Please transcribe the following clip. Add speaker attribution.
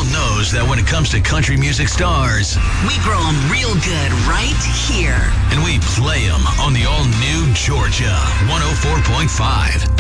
Speaker 1: Will knows that when it comes to country music stars,
Speaker 2: we grow them real good right here.
Speaker 1: And we play them on the all-new Georgia 104.5.